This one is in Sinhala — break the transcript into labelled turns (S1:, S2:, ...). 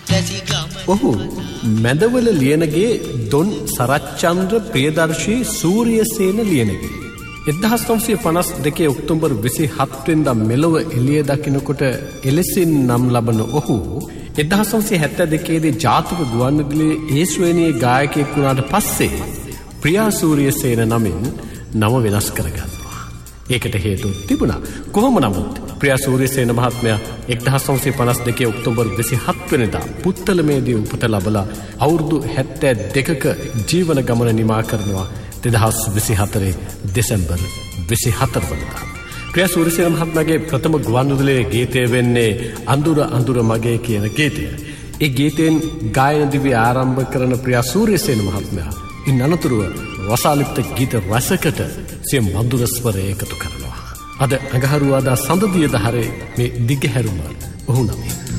S1: ඔහු මැදවල ලියනගේ දොන් සරච්චන්ද්‍ර ප්‍රියදර්ශී සූරියසේන ලියනගේ 1952 ඔක්තෝබර් 27 වෙනිදා මෙලොව එළිය දකිනකොට එලෙසින් නම් ලබන ඔහු 1972 දී ජාතික ගුවන්විදුලියේ ඒ ශ්‍රේණියේ ගායකයෙක් වුණාට පස්සේ ප්‍රියා සූරියසේන නමින් නම වෙනස් කරගන්නවා. ඒකට හේතුව තිබුණා. කොහොම නමුත් ප්‍රියා සූරියසේන මහත්මයා 1952 ඔක්තෝබර් 27 වෙනිදා පුත්තලමේදී උපත ලැබලා අවුරුදු 72ක ජීවන ගමන නිමා කරනවා 2024 දෙසැම්බර් 24 වෙනිදා. ප්‍රියා සූරියසේන මහත්මයාගේ ප්‍රථම ගුවන්විදුලියේ ගීතය වෙන්නේ අඳුර අඳුර මගේ කියන ගීතය. ඒ ගීතයෙන් ගායන දිවිය ආරම්භ කරන ප්‍රියා සූරියසේන මහත්මයා ඉන් අනතුරුව රසාලිප්ත ගීත රසකට සිය මధుර ස්වරය එකතු කරනවා. අද අඟහරුවාදා සඳදිය දහරේ මේ දිගහැරුම ඔහු නමින්